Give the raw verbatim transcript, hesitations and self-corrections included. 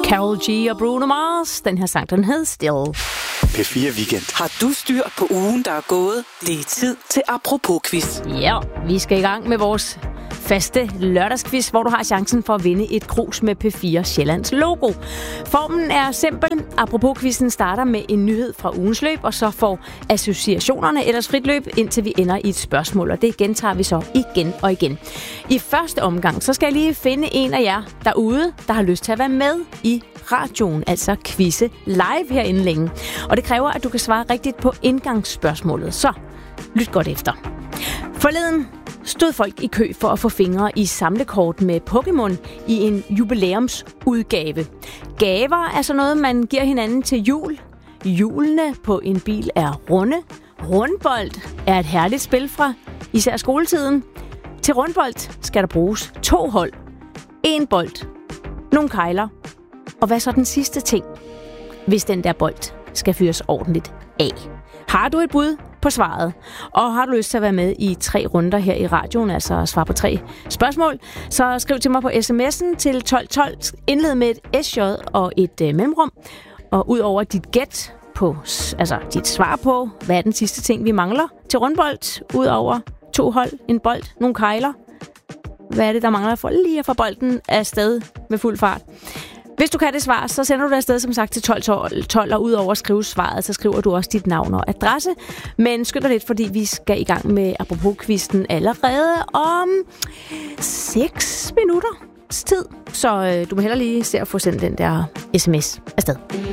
Karol G og Bruno Mars. Den her sang, den hed Still. P fire Weekend. Har du styr på ugen, der er gået? Det er tid til Apropos-quiz. Ja, vi skal i gang med vores faste lørdagsquiz, hvor du har chancen for at vinde et krus med P fire Sjællands logo. Formen er simpel. Apropos-quizzen starter med en nyhed fra ugens løb, og så får associationerne ellers frit løb, indtil vi ender i et spørgsmål, og det gentager vi så igen og igen. I første omgang, så skal jeg lige finde en af jer derude, der har lyst til at være med i radioen, altså quizze live herinde længe. Og det kræver, at du kan svare rigtigt på indgangsspørgsmålet. Så lyt godt efter. Forleden stod folk i kø for at få fingre i samlekort med Pokémon i en jubilæumsudgave. Gaver er så noget, man giver hinanden til jul. Hjulene på en bil er runde. Rundbold er et herligt spil fra især skoletiden. Til rundbold skal der bruges to hold. En bold. Nogle kegler. Og hvad så den sidste ting, hvis den der bold skal fyres ordentligt af? Har du et bud på svaret, og har du lyst til at være med i tre runder her i radioen, altså svare på tre spørgsmål, så skriv til mig på sms'en til tolv tolv, indled med et S J og et øh, mellemrum, og ud over dit gæt på, altså dit svar på, hvad er den sidste ting, vi mangler til rundbold, ud over to hold, en bold, nogle kegler, hvad er det, der mangler for lige at få bolden afsted med fuld fart? Hvis du kan det svar, så sender du det afsted, som sagt, til tolv tolv, og ud over at skrive svaret, så skriver du også dit navn og adresse. Men skynd dig lidt, fordi vi skal i gang med Apropos-quizzen allerede om seks minutter tid. Så øh, du må hellere lige se at få sendt den der sms afsted.